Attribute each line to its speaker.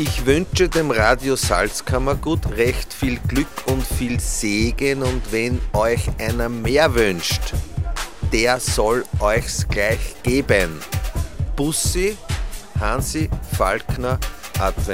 Speaker 1: Ich wünsche dem Radio Salzkammergut recht viel Glück und viel Segen, und wenn euch einer mehr wünscht, der soll euch's gleich geben. Bussi, Hansi Falkner, Advent.